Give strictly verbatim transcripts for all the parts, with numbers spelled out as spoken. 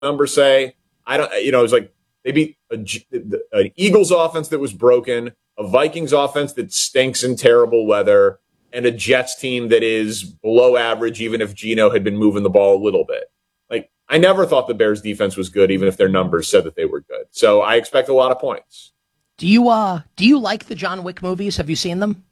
numbers say. I don't, you know, it was like they beat a, an Eagles offense that was broken, a Vikings offense that stinks in terrible weather, and a Jets team that is below average, even if Geno had been moving the ball a little bit. Like, I never thought the Bears defense was good, even if their numbers said that they were good. So I expect a lot of points. Do you, uh, do you like the John Wick movies? Have you seen them?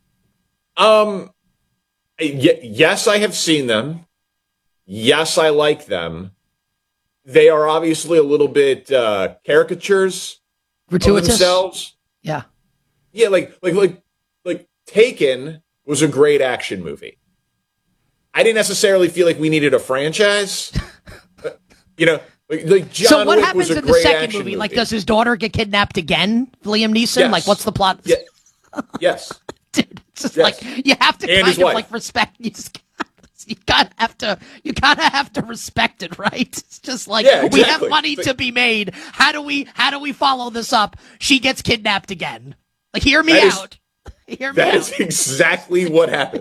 Um, y- yes, I have seen them. Yes, I like them. They are obviously a little bit uh, caricatures gratuitous of themselves. Yeah, yeah, like like like like Taken was a great action movie. I didn't necessarily feel like we needed a franchise. you know, like, like John so what Wick happens was a in the great second action movie? movie. Like, does his daughter get kidnapped again? Liam Neeson? Yes. Like, what's the plot? Yeah. Yes. Dude, it's just yes. like you have to and kind of wife. like respect. You just you gotta have to you gotta have to respect it, right? It's just like yeah, exactly. we have money to be made. How do we how do we follow this up? She gets kidnapped again. Like, hear me that out. Is, hear me that out. is exactly what happened.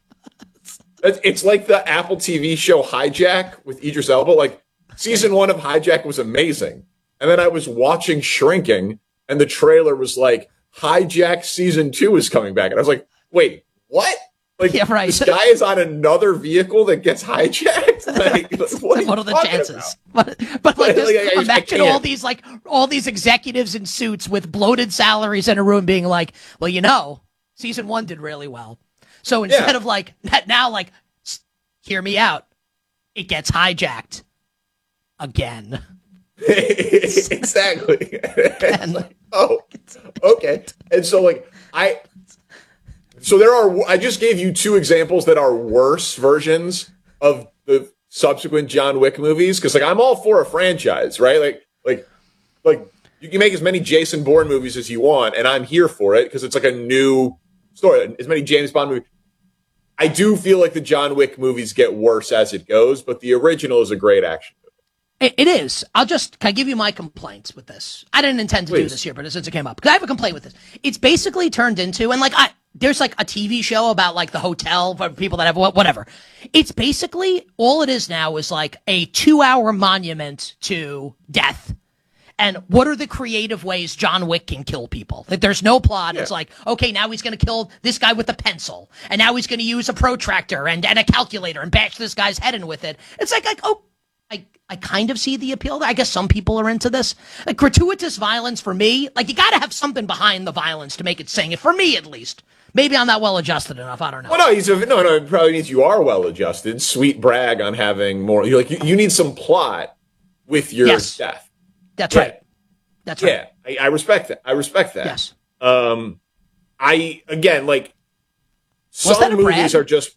It's like the Apple T V show Hijack with Idris Elba. Like, season one of Hijack was amazing, and then I was watching Shrinking, and the trailer was like, Hijack season two is coming back, and I was like, wait, what? Like, yeah, right. This guy is on another vehicle that gets hijacked? Like, what, are what are the chances? About? But, but like, like, just I, I, imagine I all these like all these executives in suits with bloated salaries in a room being like, well, you know, season one did really well. So instead yeah. of like now, like, hear me out, it gets hijacked again. Exactly. Like, oh, okay. And so, like, I. So there are, I just gave you two examples that are worse versions of the subsequent John Wick movies. Cause like, I'm all for a franchise, right? Like, like, like you can make as many Jason Bourne movies as you want, and I'm here for it. Cause it's like a new story, as many James Bond movies. I do feel like the John Wick movies get worse as it goes, but the original is a great action movie. It is. I'll just, can I give you my complaints with this? I didn't intend to Please. do this here, but since it came up, because I have a complaint with this. It's basically turned into, and like, I, there's like a T V show about like the hotel for people that have whatever. It's basically, all it is now is like a two hour monument to death. And what are the creative ways John Wick can kill people? Like, there's no plot. Yeah. It's like, okay, now he's going to kill this guy with a pencil. And now he's going to use a protractor and, and a calculator and bash this guy's head in with it. It's like, like, oh, I, I kind of see the appeal. I guess some people are into this. Like, gratuitous violence for me, like, you got to have something behind the violence to make it sing. For me, at least. Maybe I'm not well adjusted enough. I don't know. Well, no, he's a, no, no. It probably means you are well adjusted. Sweet brag on having more. You're like you, you need some plot with your yes. death. That's yeah. right. That's right. Yeah, I, I respect that. I respect that. Yes. Um, I again like some movies are just.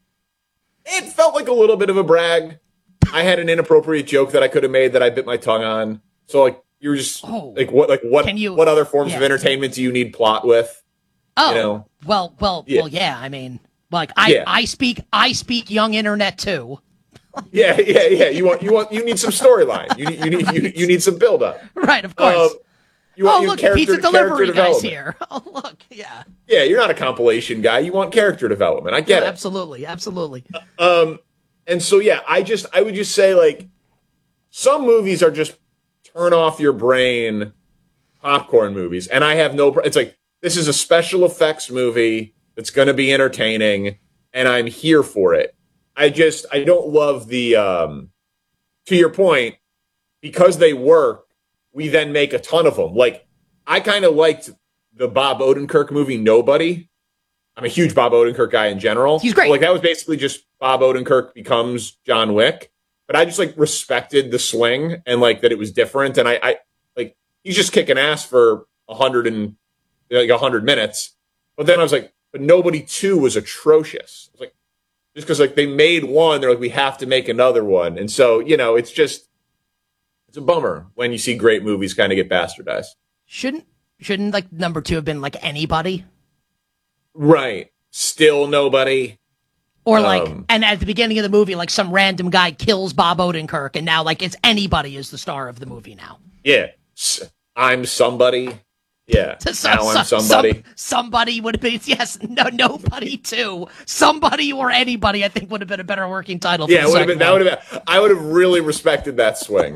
It felt like a little bit of a brag. I had an inappropriate joke that I could have made that I bit my tongue on. So like you were just oh, like what like what you, what other forms yeah. of entertainment do you need plot with? Oh, you know? well, well, yeah. well, yeah. I mean, like I, yeah. I speak, I speak young internet too. yeah, yeah, yeah. You want, you want, you need some storyline. You need, you need, you, you need some build up. Right, of course. Um, you want, oh, you look, character, pizza delivery guy's development. here. Oh, look, yeah. Yeah, you're not a compilation guy. You want character development. I get no, it. Absolutely, absolutely. Um, and so yeah, I just, I would just say like, some movies are just turn off your brain popcorn movies, and I have no. It's like this is a special effects movie that's going to be entertaining, and I'm here for it. I just I don't love the. Um, to your point, because they work, we then make a ton of them. Like I kind of liked the Bob Odenkirk movie Nobody. I'm a huge Bob Odenkirk guy in general. He's great. Like that was basically just Bob Odenkirk becomes John Wick. But I just like respected the swing and like that it was different. And I, I like he's just kicking ass for a hundred and like a hundred minutes. But then I was like, but Nobody two was atrocious. I was like, just because like they made one, they're like, we have to make another one. And so, you know, it's just it's a bummer when you see great movies kind of get bastardized. Shouldn't shouldn't like number two have been like Anybody? Right. Still Nobody. Or like, um, and at the beginning of the movie, like some random guy kills Bob Odenkirk, and now like it's Anybody is the star of the movie now. Yeah, I'm Somebody. Yeah. So- Now I'm so- somebody. some- somebody would have been, yes, no, nobody too. Somebody or anybody, I think, would have been a better working title. For Yeah, the it would have been. second That one. would have been. I would have really respected that swing.